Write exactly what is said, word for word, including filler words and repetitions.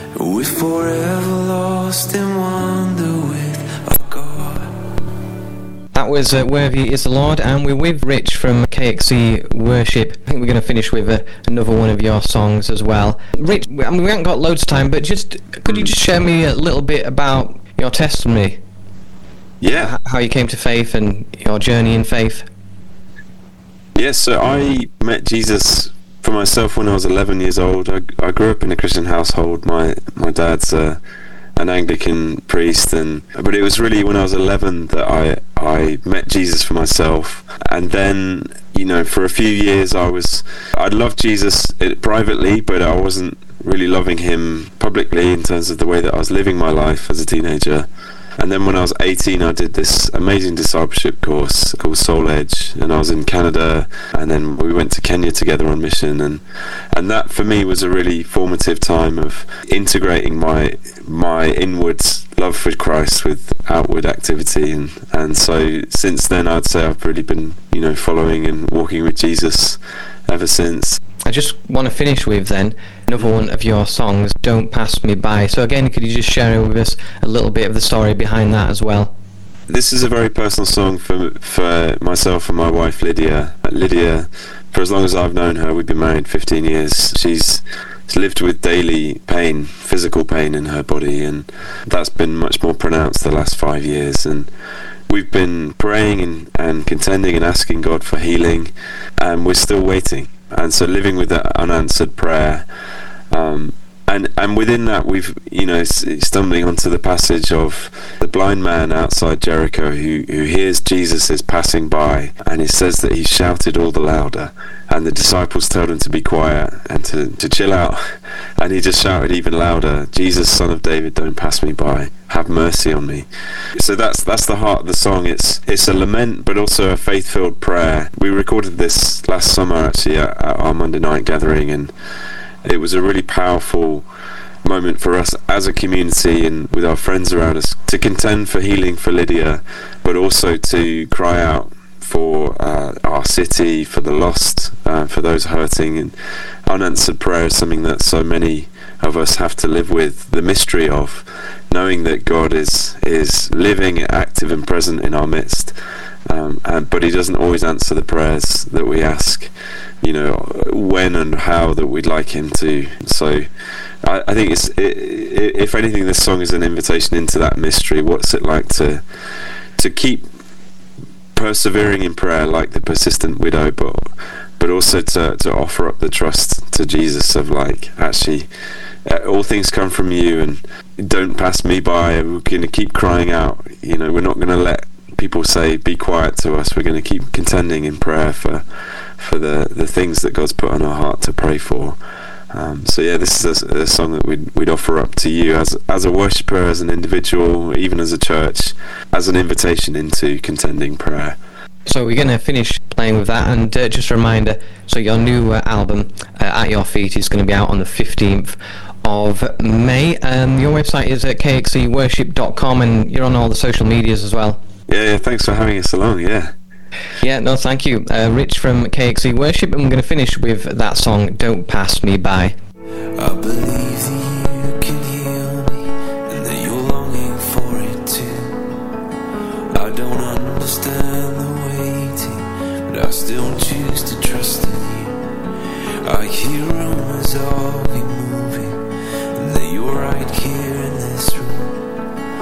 We're forever lost in wonder with our God. That was uh, Worthy is the Lord, and we're with Rich from K X E Worship. I think we're going to finish with uh, another one of your songs as well. Rich, I mean, we haven't got loads of time, but just could you just share me a little bit about your testimony? Yeah. H- how you came to faith and your journey in faith? Yeah, so I met Jesus for myself when I was eleven years old. I, I grew up in a Christian household. My my dad's uh, an Anglican priest, and but it was really when I was eleven that I I met Jesus for myself. And then, you know, for a few years I was I'd loved Jesus privately, but I wasn't really loving him publicly in terms of the way that I was living my life as a teenager. And then when I was eighteen, I did this amazing discipleship course called Soul Edge, and I was in Canada, and then we went to Kenya together on mission, and and that for me was a really formative time of integrating my my inward love for Christ with outward activity, and and so since then I'd say I've really been, you know, following and walking with Jesus ever since. I just want to finish with then another one of your songs, Don't Pass Me By. So again, could you just share with us a little bit of the story behind that as well? This is a very personal song for for myself and my wife Lydia. Lydia, for as long as I've known her, we've been married fifteen years. She's lived with daily pain, physical pain in her body, and that's been much more pronounced the last five years. And we've been praying and, and contending and asking God for healing, and we're still waiting. And so living with that unanswered prayer, um, and and within that we've, you know, stumbling onto the passage of the blind man outside Jericho who, who hears Jesus is passing by, and it says that he shouted all the louder, and the disciples told him to be quiet and to, to chill out, and he just shouted even louder, Jesus, Son of David, don't pass me by, have mercy on me. So that's that's the heart of the song. It's it's a lament, but also a faith-filled prayer. We recorded this last summer actually at, at our Monday night gathering, and it was a really powerful moment for us as a community and with our friends around us to contend for healing for Lydia, but also to cry out for uh, our city, for the lost, uh, for those hurting. And unanswered prayer is something that so many of us have to live with, the mystery of knowing that God is is living, active and present in our midst, um, and, but he doesn't always answer the prayers that we ask, you know, when and how that we'd like him to. So I, I think it's it, it, if anything, this song is an invitation into that mystery. What's it like to to keep persevering in prayer like the persistent widow, but but also to, to offer up the trust to Jesus of like, actually uh, all things come from you, and don't pass me by. We're going to keep crying out, you know, we're not going to let people say be quiet to us. We're going to keep contending in prayer for for the the things that God's put on our heart to pray for. Um, so yeah, this is a, a song that we'd, we'd offer up to you as as a worshipper, as an individual, even as a church, as an invitation into contending prayer. So we're going to finish playing with that, and uh, just a reminder, so your new uh, album, uh, At Your Feet, is going to be out on the fifteenth of May. Um, your website is at k x e worship dot com, and you're on all the social medias as well. Yeah, yeah, thanks for having us along, yeah. Yeah, no, thank you. Uh, Rich from K X E Worship, and we're going to finish with that song, Don't Pass Me By.